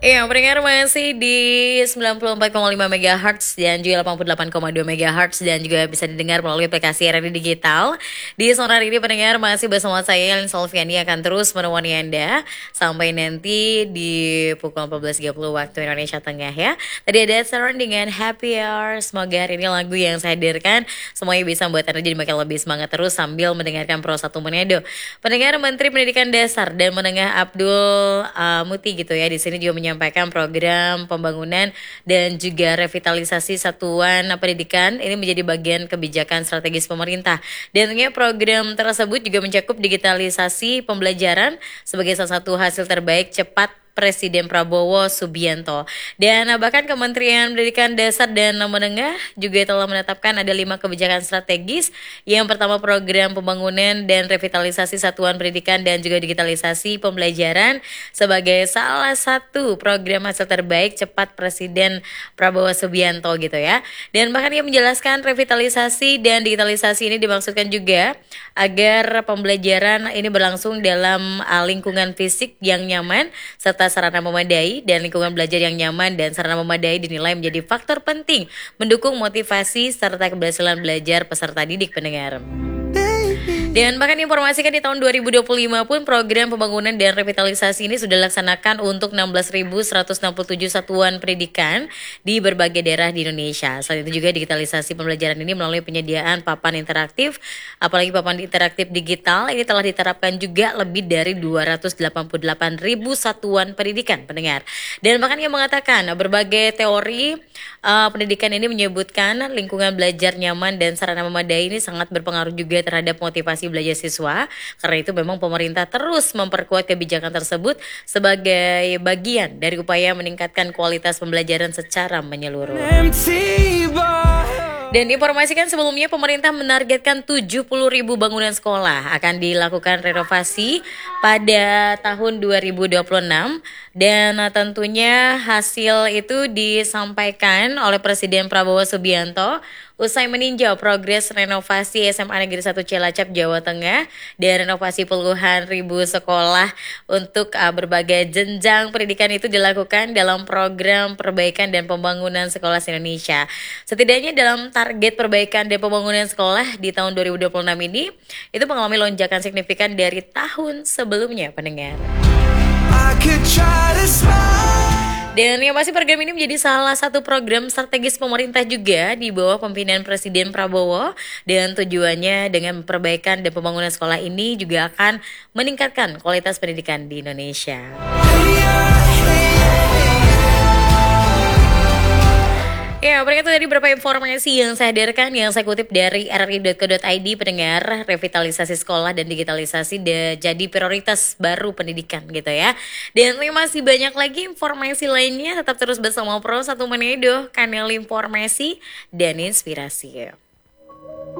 Iya, pendengar masih di 94,5 MHz dan juga 88,2 MHz dan juga bisa didengar melalui aplikasi RRI Digital. Di sore hari ini pendengar masih bersama saya Elin Solviani akan terus menemani Anda sampai nanti di pukul 14.30 waktu Indonesia Tengah ya. Tadi ada Sharon dengan Happy Hour. Semoga hari ini lagu yang saya hadirkan semuanya bisa membuat Anda jadi makin lebih semangat terus sambil mendengarkan Pro 1 Menedo. Pendengar Menteri Pendidikan Dasar dan Menengah Abdul Muti gitu ya di sini juga menyampaikan program pembangunan dan juga revitalisasi satuan pendidikan ini menjadi bagian kebijakan strategis pemerintah. Dan tentunya program tersebut juga mencakup digitalisasi pembelajaran sebagai salah satu hasil terbaik cepat Presiden Prabowo Subianto. Dan bahkan Kementerian Pendidikan Dasar dan Menengah juga telah menetapkan ada 5 kebijakan strategis. Yang pertama program pembangunan dan revitalisasi satuan pendidikan dan juga digitalisasi pembelajaran sebagai salah satu program hasil terbaik cepat Presiden Prabowo Subianto gitu ya. Dan bahkan ia menjelaskan revitalisasi dan digitalisasi ini dimaksudkan juga agar pembelajaran ini berlangsung dalam lingkungan fisik yang nyaman serta sarana memadai, dan lingkungan belajar yang nyaman dan sarana memadai dinilai menjadi faktor penting mendukung motivasi serta keberhasilan belajar peserta didik pendengar. Dan bahkan informasikan di tahun 2025 pun program pembangunan dan revitalisasi ini sudah dilaksanakan untuk 16.167 satuan pendidikan di berbagai daerah di Indonesia. Selain itu juga digitalisasi pembelajaran ini melalui penyediaan papan interaktif, apalagi papan interaktif digital ini telah diterapkan juga lebih dari 288.000 satuan pendidikan pendengar. Dan bahkan yang mengatakan berbagai teori pendidikan ini menyebutkan lingkungan belajar nyaman dan sarana memadai ini sangat berpengaruh juga terhadap motivasi belajar siswa. Karena itu memang pemerintah terus memperkuat kebijakan tersebut sebagai bagian dari upaya meningkatkan kualitas pembelajaran secara menyeluruh. Dan diinformasikan sebelumnya pemerintah menargetkan 70.000 bangunan sekolah akan dilakukan renovasi pada tahun 2026 dan tentunya hasil itu disampaikan oleh Presiden Prabowo Subianto usai meninjau progres renovasi SMA Negeri 1 Cilacap, Jawa Tengah dan renovasi puluhan ribu sekolah untuk berbagai jenjang pendidikan itu dilakukan dalam program perbaikan dan pembangunan sekolah Indonesia. Setidaknya dalam target perbaikan dan pembangunan sekolah di tahun 2026 ini itu mengalami lonjakan signifikan dari tahun sebelumnya pendengar. Dan yang pasti program ini menjadi salah satu program strategis pemerintah juga di bawah pimpinan Presiden Prabowo dan tujuannya dengan perbaikan dan pembangunan sekolah ini juga akan meningkatkan kualitas pendidikan di Indonesia. Ya, mereka itu tadi beberapa informasi yang saya hadirkan yang saya kutip dari rri.co.id pendengar. Revitalisasi sekolah dan digitalisasi jadi prioritas baru pendidikan gitu ya. Dan masih banyak lagi informasi lainnya, tetap terus bersama Pro 1 Menedo, kanal informasi dan inspirasi.